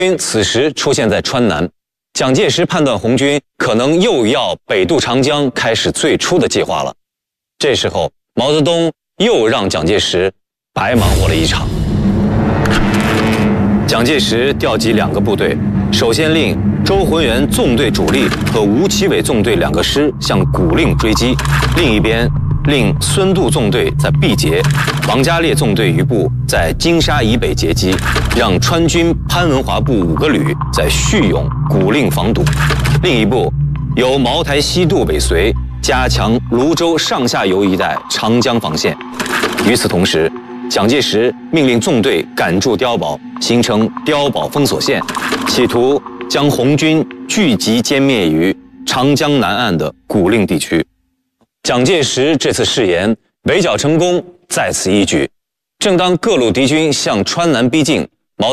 军此时出现在川南，蒋介石判断红军可能又要北渡长江，开始最初的计划了。这时候，毛泽东又让蒋介石白忙活了一场。蒋介石调集2个部队，首先令周浑元纵队主力和吴奇伟纵队2个师向古令追击，另一边令孙渡纵队在毕节，王家烈纵队余部在金沙以北截击，让川军潘文华部5个旅在叙永、古令防堵。另一部由茅台西渡尾随，加强泸州上下游一带长江防线。与此同时，蒋介石命令纵队赶驻碉堡，形成碉堡封锁线，企图将红军聚集歼灭于长江南岸的古令地区。蒋介石这次誓言围剿成功，在此一举。正当各路敌军向川南逼近，